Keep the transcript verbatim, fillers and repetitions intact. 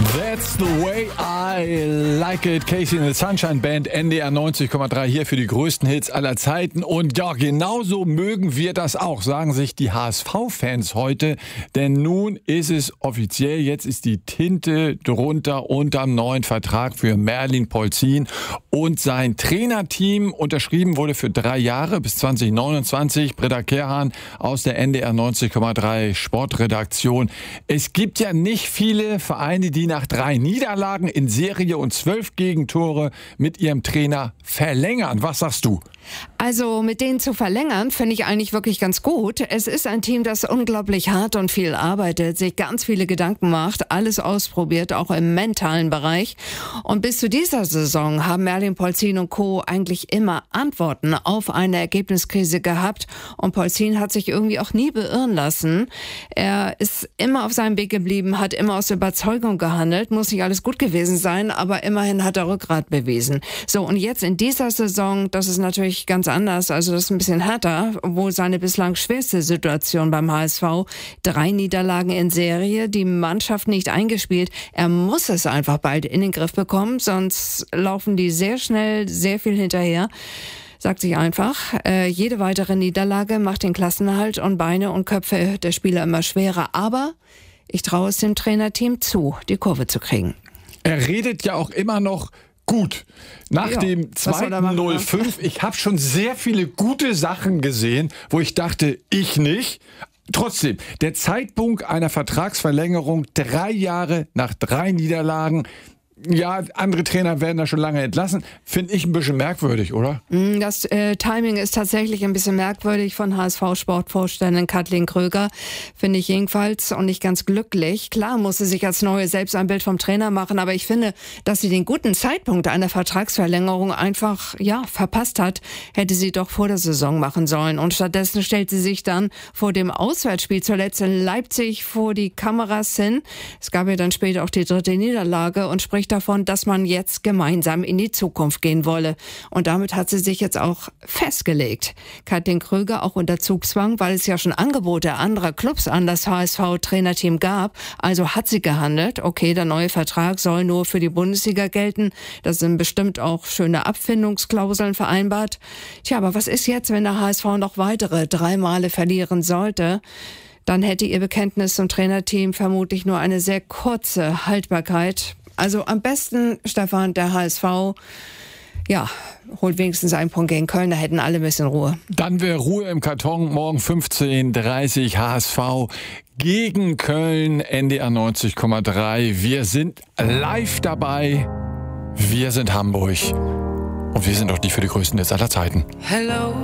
That's the way I like it. Casey and the Sunshine Band, N D R neunzig Komma drei hier für die größten Hits aller Zeiten. Und ja, genauso mögen wir das auch, sagen sich die H S V-Fans heute. Denn nun ist es offiziell, jetzt ist die Tinte drunter unterm neuen Vertrag für Merlin Polzin und sein Trainerteam. Unterschrieben wurde für drei Jahre bis zwanzig neunundzwanzig. Britta Kehrhahn aus der N D R neunzig Komma drei Sportredaktion. Es gibt ja nicht viele Vereine, die nach drei Niederlagen in Serie und zwölf Gegentore mit ihrem Trainer verlängern. Was sagst du? Also mit denen zu verlängern, finde ich eigentlich wirklich ganz gut. Es ist ein Team, das unglaublich hart und viel arbeitet, sich ganz viele Gedanken macht, alles ausprobiert, auch im mentalen Bereich. Und bis zu dieser Saison haben Merlin Polzin und Co. eigentlich immer Antworten auf eine Ergebniskrise gehabt. Und Polzin hat sich irgendwie auch nie beirren lassen. Er ist immer auf seinem Weg geblieben, hat immer aus Überzeugung gehandelt. Muss nicht alles gut gewesen sein, aber immerhin hat er Rückgrat bewiesen. So, und jetzt in dieser Saison, das ist natürlich ganz anders, also das ist ein bisschen härter, wohl seine bislang schwerste Situation beim H S V. Drei Niederlagen in Serie, die Mannschaft nicht eingespielt. Er muss es einfach bald in den Griff bekommen, sonst laufen die sehr schnell sehr viel hinterher. Sagt sich einfach, äh, jede weitere Niederlage macht den Klassenerhalt und Beine und Köpfe der Spieler immer schwerer. Aber ich traue es dem Trainerteam zu, die Kurve zu kriegen. Er redet ja auch immer noch gut. Nach ja, dem zweiten null fünf, ich habe schon sehr viele gute Sachen gesehen, wo ich dachte, ich nicht. Trotzdem, der Zeitpunkt einer Vertragsverlängerung, drei Jahre nach drei Niederlagen, ja, andere Trainer werden da schon lange entlassen. Finde ich ein bisschen merkwürdig, oder? Das äh, Timing ist tatsächlich ein bisschen merkwürdig von H S V-Sportvorständin Kathleen Kröger. Finde ich jedenfalls und nicht ganz glücklich. Klar muss sie sich als neue selbst ein Bild vom Trainer machen, aber ich finde, dass sie den guten Zeitpunkt einer Vertragsverlängerung einfach, ja, verpasst hat, hätte sie doch vor der Saison machen sollen. Und stattdessen stellt sie sich dann vor dem Auswärtsspiel zuletzt in Leipzig vor die Kameras hin. Es gab ja dann später auch die dritte Niederlage und spricht davon, dass man jetzt gemeinsam in die Zukunft gehen wolle. Und damit hat sie sich jetzt auch festgelegt. Kathleen Kröger auch unter Zugzwang, weil es ja schon Angebote anderer Clubs an das H S V-Trainerteam gab. Also hat sie gehandelt. Okay, der neue Vertrag soll nur für die Bundesliga gelten. Da sind bestimmt auch schöne Abfindungsklauseln vereinbart. Tja, aber was ist jetzt, wenn der H S V noch weitere drei Male verlieren sollte? Dann hätte ihr Bekenntnis zum Trainerteam vermutlich nur eine sehr kurze Haltbarkeit. Also am besten, Stefan, der H S V, ja, holt wenigstens einen Punkt gegen Köln, da hätten alle ein bisschen Ruhe. Dann wäre Ruhe im Karton, morgen fünfzehn Uhr dreißig, H S V gegen Köln, N D R neunzig Komma drei. Wir sind live dabei, wir sind Hamburg und wir sind doch die für die größten Hits aller Zeiten. Hello.